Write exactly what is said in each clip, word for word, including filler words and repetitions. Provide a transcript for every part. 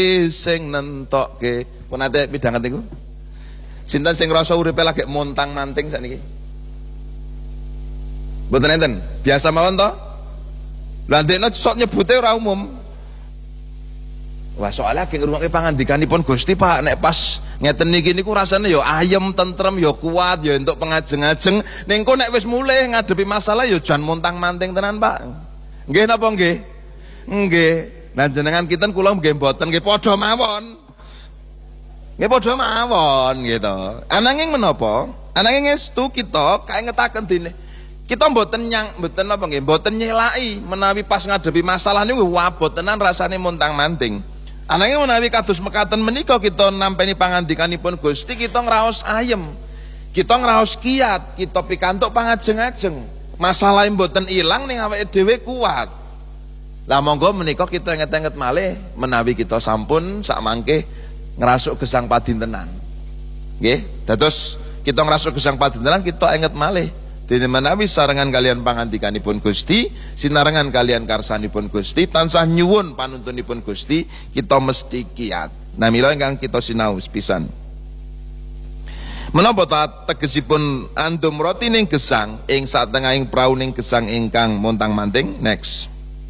sing nentokke. Pun ate midhanget niku. Sinten sing ngrasa uripe lagi montang-manting sakniki? Mboten enten. Biasa mawon to? Lah ndekno sok nyebute ora umum. Wah, soalnya lagi ngrungokke pangandikanipun Gusti, Pak, nek pas ngeten niki niku rasane ya ayem, tentrem, ya kuat, ya entuk pengajeng-ajeng. Ning kok nek wis mulih ngadepi masalah ya jan montang-manting tenan, Pak. Nggih napa nggih? Nggih. Nah jenengan kinten kula nggih mboten nggih padha mawon. Nggih padha mawon gitu. Ananging menapa? Ananging estu kita kaengetaken dene. Kita mboten nyang mboten apa nggih, mboten nyelaki menawi pas ngadepi masalah niku wah botenan rasane montang-manting. Ananging menawi kados mekaten menika kita nampeni pangandikanipun Gusti, kita ngraos ayem. Kita ngraos kiat, kita pikantuk pangajeng-ajeng. Masalah mboten ilang ning awake dhewe kuat. Lah monggo menika kita inget-inget malih menawi kita sampun sak mangke ngrasuk gesang padintenan. Nggih, dados kita ngrasuk gesang padintenan kita inget malih dene menawi sarengan kalian pangandikanipun Gusti, sinarengan kalian karsanipun Gusti, tansah nyuwun panuntunipun Gusti, kita mesti kiat. Nah mila ingkang kita sinau sepisan. Menapa ta tegesipun andum roti ning gesang ing satengahing prau ning gesang ingkang montang-manting? Next.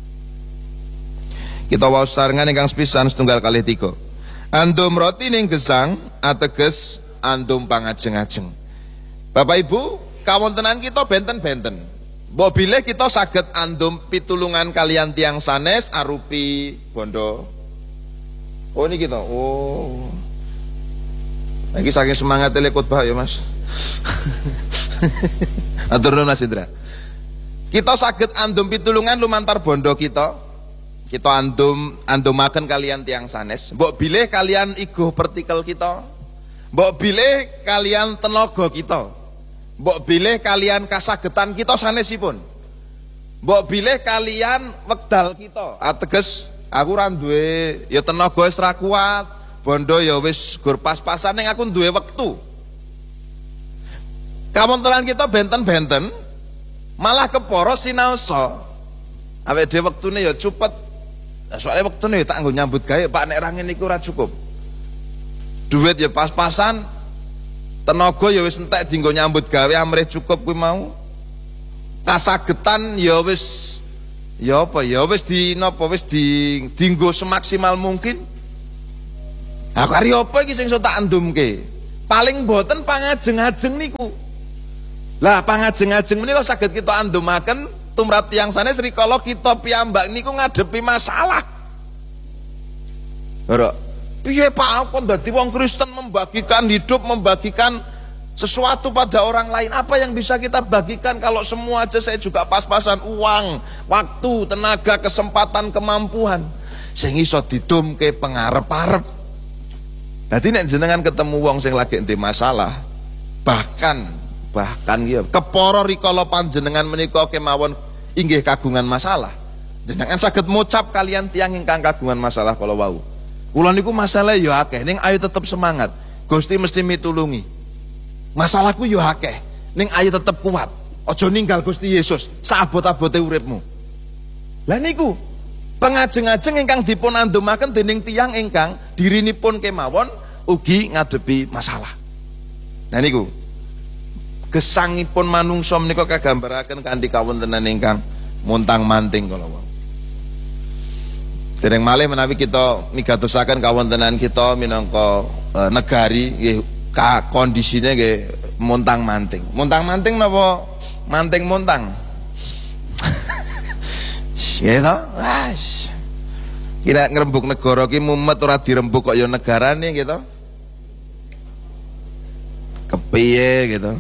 Kita waos sarengan ingkang sepisan setunggal kalih tiga. Andum roti ning gesang ateges andum pangajeng-ajeng. Bapak Ibu, kawontenan kita benten-benten. Mbok bilih kita saged andum pitulungan kalian tiang sanes arupi bondo. Oh ini kita. Oh. Lagi saking semangat lekot bah ya Mas. Atur nuwun Mas Indra. Kita saged andum pitulungan lumantar bondo kita. Kita andum andumaken kalian tiang sanes. Mbok bilih kalian iguh partikel kita. Mbok bilih kalian tenaga kita. Mbok bilih kalian kasagetan kita sanesipun. Mbok bilih kalian wekdal kita. Ateges aku ora duwe ya tenaga wis ra kuat, bondo ya wis gur pas-pasan ning aku duwe wektu. Kawontenan kita benten-benten malah keporo sinaosa. Awake dhewe wektune ya cepet. Soalnya wektune ya tak nggo nyambut gawe, Pak, nek ra ngene iku ora cukup. Duit ya pas-pasan, tenaga ya wis entek dienggo nyambut gawe amrih cukup kuwi mau. Kasagetan ya wis ya apa ya wis di napa wis di dienggo semaksimal mungkin. Lah kari apa iki sing iso tak andumke? Paling boten pangajeng-ajeng niku. Lah pangajeng-ajeng menika saged kita andumaken tumrap tiyang sanes rikala kita piyambak niku ngadepi masalah. Ora piye Pak kon dadi wong Kristen membagikan hidup, membagikan sesuatu pada orang lain. Apa yang bisa kita bagikan kalau semua aja saya juga pas-pasan uang, waktu, tenaga, kesempatan, kemampuan. Sing iso didumke pengarep-arep. Dadi nek jenengan ketemu wong sing lagi ente masalah, bahkan bahkan ya keporo rikala panjenengan menika kemawon inggih kagungan masalah, jenengan saged ngucap kalian tiang ingkang kagungan masalah kala wau. Kula niku masalah ya akeh, ning ayo tetep semangat. Gusti mesti mitulungi. Masalahku ya akeh, ning ayo tetep kuat. Aja ninggal Gusti Yesus saabot-abote uripmu. Lah niku pengajeng-ajeng ingkang dipun andumaken dening tiyang ingkang dirinipun kemawon ugi ngadepi masalah. Nah niku gesangipun manungsa menika kagambaraken kanthi kawontenan ingkang montang-manting kala wau. Dereng malih menawi kita migatosaken kawontenan kita minangka e, negari nggih kondisine nggih montang-manting. Montang-manting napa manting montang? Ya to? Wes. Kira ngrembug negara ki mumet ora dirembug kok ya negarane gitu. Kepiye gitu.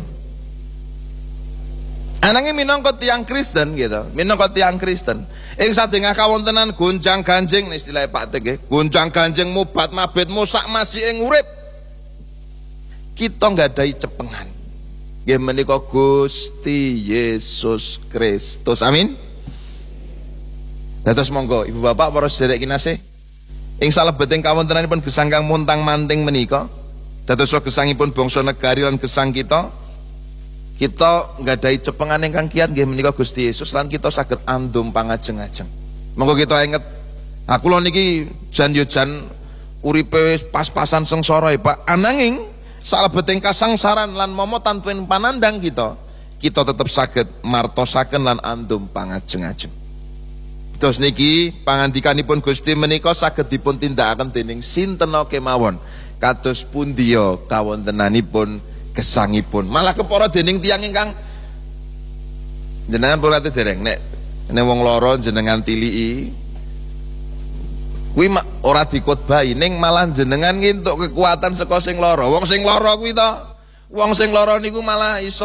Ananging minangka tiyang Kristen gitu, minangka tiyang Kristen, ing sadengah kawontenan gonjang-ganjing istilah Pak Tek nggih, gonjang-ganjing mubat mabit musak masih ing urip. Kita nggadahi cepengan. Nggih menika Gusti Yesus Kristus. Amin. Dados monggo Ibu Bapak para sedherek kinasih, ing salebeting kawontenanipun gesang kang montang-manting menika, dados gesangipun bangsa negari lan gesang kita, kita nggadahi cepengan ingkang kiat nggih menika Gusti Yesus lan kita saged andum pangajeng-ajeng. Monggo kita inget, aku lho niki jan yo jan uripe pas-pasan sengsara Pak. Ananging salebeting kasangsaran lan momo tantuin panandang kita, kita tetep saged martosaken lan andum pangajeng-ajeng. Terus niki pangandikanipun Gusti menika saged dipun tindakaken dening sinten kemawon kados pundiya kawontenanipun gesangipun. Malah kepara dening tiyang ingkang jenengan pun ate dereng nek nek wong lara jenengan tiliki kuwi ora dikotbahi ning malah jenengan ngintuk kekuatan saka sing lara. Wong sing lara kuwi to, wong sing lara niku malah iso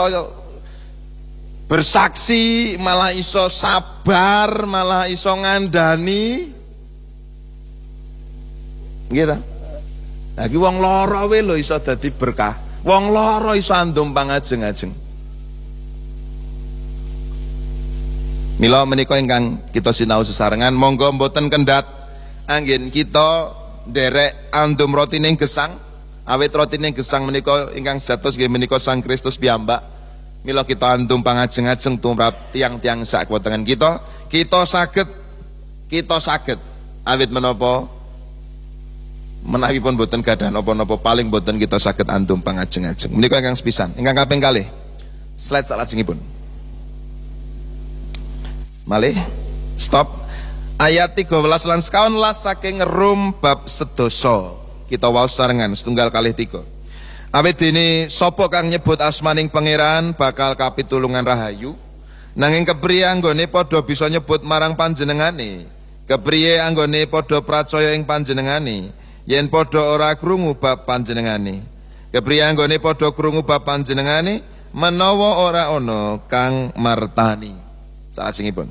bersaksi, malah iso sabar, malah iso ngandani. Nggih ta? Lagi wong lara wae lho iso dadi berkah. Wong lara iso andum pangajeng-ajeng. Mila menika ingkang kita sinau sesarengan, monggo mboten kendhat anggen kita nderek andum roti ning gesang. Awit roti ning gesang menika ingkang sejatos nggih menika Sang Kristus piyambak. Mila kita andum pangajeng-ajeng tumrap tiang-tiang sak kuwatengan kita, kita saged kita saged awit menapa menawi pun boten gadah napa-napa paling boten kita saged andum pangajeng-ajeng. Menika ingkang sepisan. Ingkang kaping kalih. Slide salajengipun. Malih stop. Ayat tiga belas lan sekawan las saking Rum bab sedasa. Kita waos sarengan setunggal kalih tiga. Awit dene sapa kang nyebut asmaning pangeran bakal kapitulungan rahayu, nanging kepriye anggone padha bisa nyebut marang panjenengane, kepriye anggone padha pracaya ing panjenengane yen padha ora krungu bab panjenengane, kepriye anggone padha krungu bab panjenengane menawa ora ana kang martani. Salajengipun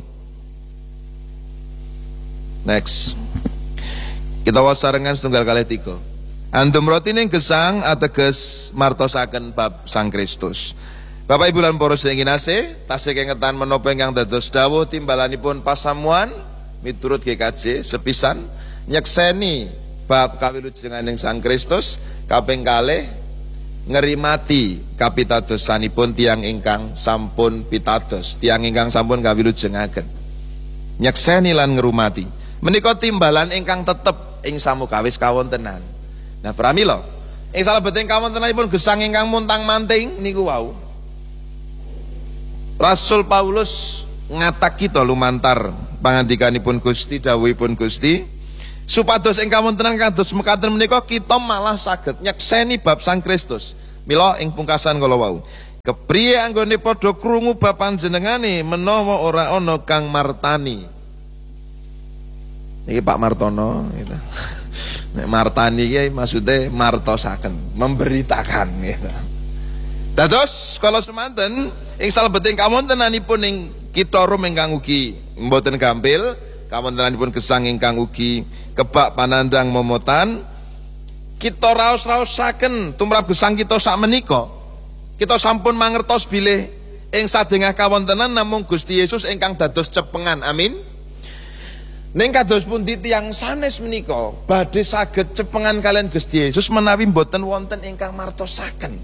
next kita waos sarengan setunggal kalih tiga. Andum roti ning gesang ateges martosaken bab Sang Kristus. Bapak Ibu lan para sedherek kinasih, tasih kengetan menapa ingkang dados dawuh timbalanipun pasamuan miturut G K J sepisan nyekseni bab kawilujenganing Sang Kristus, kaping kalih ngerimati kapitadosanipun tiang ingkang sampun pitados, tiang ingkang sampun kawilujengaken. Nyekseni lan ngrumati. Menika timbalan ingkang tetep ing samukawis kawontenan. Nah pramila ing salebeting kawontenanipun gesang ingkang muntang-manting niku wau Rasul Paulus ngatak kita lumantar pangandikanipun Gusti, dawuhipun Gusti, supados ing kawontenan kados mekaten menika kita malah saged nyekseni bab Sang Kristus. Mila ing pungkasan kala wau, kepriye anggone padha krungu bab panjenengane menawa ora ana kang martani. Niki Pak Martono gitu. Nek martani iki maksude martosaken, memberitakan gitu. Dados kala semanten ing salebeting kawontenanipun ing kita Rum ingkang ugi mboten gampil, kawontenanipun gesang ingkang ugi kebak panandang momotan, kita raos-raosaken tumrap gesang kita sak menika. Kita sampun mangertos bilih ing sadengah kawontenan namung Gusti Yesus ingkang dados cepengan. Amin. Ning kados pundi tiyang sanes menika badhe saged cepengan kalian Gusti Yesus menawi mboten wonten ingkang martosaken.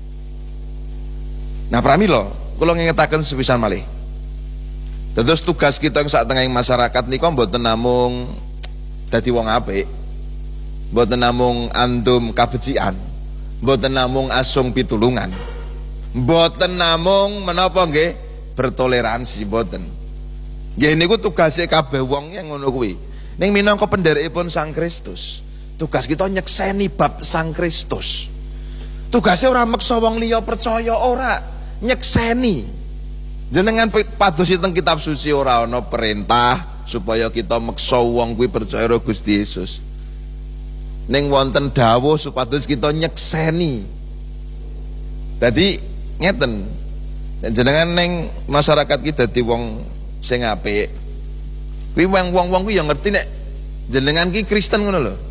Nah pramila kula ngingetaken sepisan malih. Dados tugas kita ing satengahing masyarakat nika mboten namung dadi wong apik, mboten namung andum kabecikan, mboten namung asung pitulungan, mboten namung menapa nggih bertoleransi, mboten. Nggih niku tugase kabeh wong yang ngono kuwi. Ning minangka penderekipun Sang Kristus, tugas kita nyekseni bab Sang Kristus. Tugase ora meksa wong liya percaya, ora, nyekseni. Jenengan padosi teng kitab suci ora ana perintah supaya kita meksa wong kuwi percaya karo Gusti Yesus. Ning wonten dawuh supados kita nyekseni. Dadi ngeten. Nek jenengan ning masyarakat ki dadi wong sing apik, kuwi wong-wong kuwi ya ngerti nek jenengan ki Kristen ngono lho.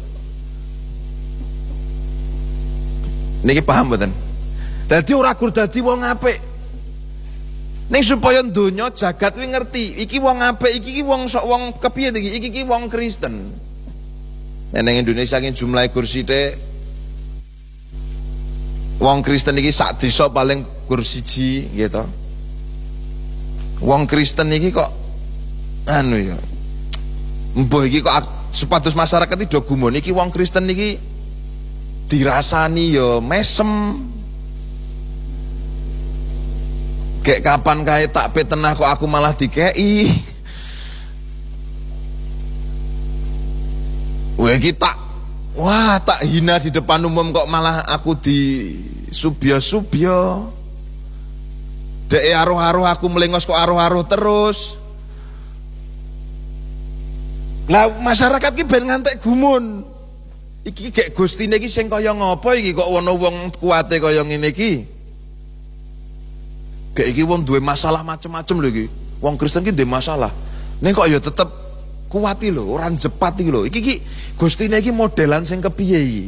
Niki paham mboten? Dadi ora kur dadi wong apik. Ning supaya donya jagat kuwi ngerti, iki wong apik, iki ki wong sok wong kepiye iki, iki ki wong Kristen. Nek ning Indonesia ki jumlahe kursi te wong Kristen iki sak desa paling kursi siji gitu. Wong Kristen iki kok anu ya. Mbah iki kok supados masyarakat iki do gumun iki wong Kristen iki dirasani ya mesem. Kayak kapan kae tak petenah kok aku malah dikei. Wah kita, wah tak hina di depan umum kok malah aku di subyo-subyo. Dek aruh-aruh aku melengos kok aruh-aruh terus. Lah masyarakat ki ben ngantek gumun. Iki gek gustine iki sing kaya ngopo iki kok ana wong kuwate kaya ngene iki. Gek iki wong duwe masalah macem-macem lho iki. Wong Kristen ki duwe masalah. Ning kok ya tetep kuat iki lho, ora jepat iki lho. Iki ki gustine iki modelan sing kepiye iki?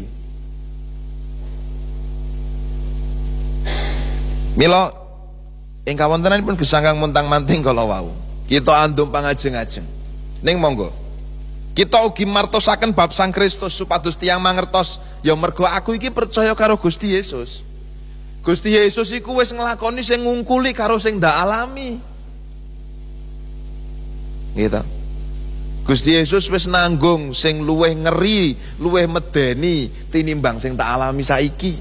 Mila ing kawontenanipun gesanggang montang-manting kala wau. Kita andum pangajeng-ajeng. Ning monggo kita ugi martosaken bab Sang Kristus supados tiyang mangertos ya mergo aku iki percaya karo Gusti Yesus. Gusti Yesus iku wis nglakoni sing ngungkuli karo sing ndak alami. Gitu. Gusti Yesus wis nanggung sing luweh ngeri, luweh medeni tinimbang sing tak alami saiki.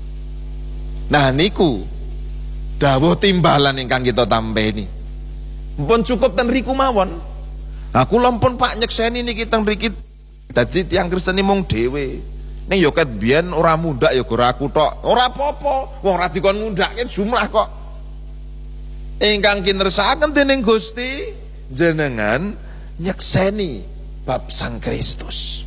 Nah niku dawuh timbalan ingkang kita tampeni. Mpun cukup ten riku mawon. Aku lampun Pak nyekseni niki teng mriki dadi tiyang Kristen mung dhewe. Ning ya ket biyen ora mundak ya ora aku tok. Ora apa-apa, wong ora dikon ngundake jumlah kok. Ingkang kinresakaken dening Gusti jenengan nyekseni bab Sang Kristus.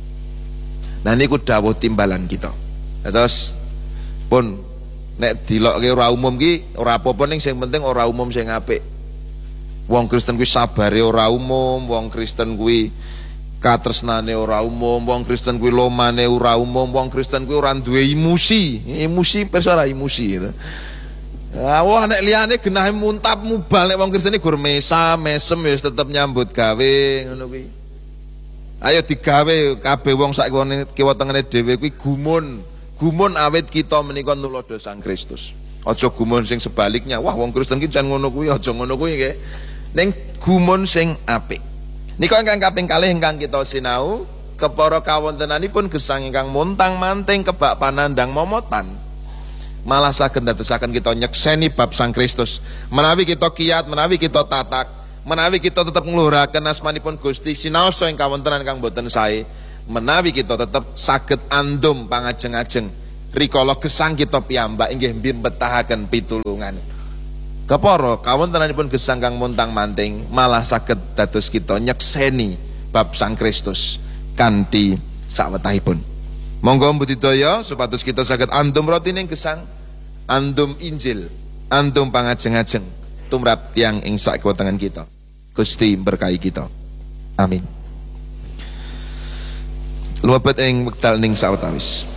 Nah niku dawuh timbalan kita. Terus pun nek dilokke ora umum ki ora apa-apa ning sing penting ora umum sing apik. Wong Kristen kuwi sabare ora umum, wong Kristen kuwi katresnane ora umum, wong Kristen kuwi lomane ora umum, wong Kristen kuwi ora duwe emosi. Emosi perso ora emosi gitu. Ah wah nek liyane genahe muntap mubal nek wong Kristen iki gur mesa, mesem ya tetep nyambut gawe ngono kuwi. Ayo digawe kabeh wong sak kiwa tengene dhewe kuwi gumun. Gumun awit kita menika nulodo Sang Kristus. Aja gumun sing sebaliknya. Wah wong Kristen ki jan ngono kuwi, aja ngono kuwi nggih. Ning gumun sing apik. Nika ingkang kaping kalih ingkang kita sinau kepara kawontenanipun gesang ingkang montang-manting kebak panandang momotan. Malah saged ndadosaken kita nyekseni bab Sang Kristus. Menawi kita kiat, menawi kita tatak, menawi kita tetep ngluhuraken asmanipun Gusti sinaosa ing kawontenan kang boten sae, menawi kita tetep saged andum pangajeng-ajeng rikala gesang kita piyambak inggih mbetahaken pitulungan. Kepara kawontenanipun gesang kang montang-manting malah saged dados kita nyekseni bab Sang Kristus kanthi sawetahipun. Monggo mbudidaya supados kita saged andum rotining gesang, andum Injil, andum pangajeng-ajeng tumrap tiyang ing sakiwatengan kita. Gusti berkahi kita. Amin. Luwebet ing wekdal ning sawetawis.